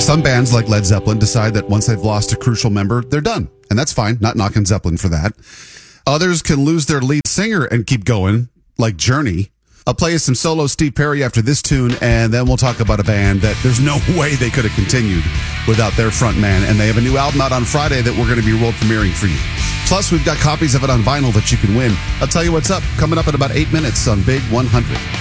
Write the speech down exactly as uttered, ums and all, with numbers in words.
Some bands like Led Zeppelin decide that once they've lost a crucial member, they're done. And that's fine. Not knocking Zeppelin for that. Others can lose their lead singer and keep going, like Journey. I'll play you some solo Steve Perry after this tune, and then we'll talk about a band that there's no way they could have continued without their front man. And they have a new album out on Friday that we're going to be world premiering for you. Plus, we've got copies of it on vinyl that you can win. I'll tell you what's up coming up in about eight minutes on Big one hundred.